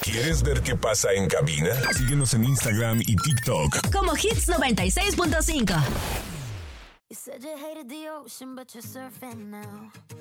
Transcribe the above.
¿Quieres ver qué pasa en cabina? Síguenos en Instagram y TikTok como Hits 96.5. You said you hated the ocean, but you're surfing now.